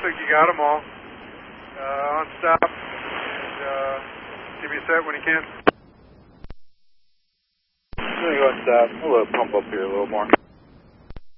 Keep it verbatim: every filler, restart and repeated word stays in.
think you got them all. Uh, on stop. And, uh, give me a set when you can. I'm going to go on stop. We'll uh, pump up here a little more.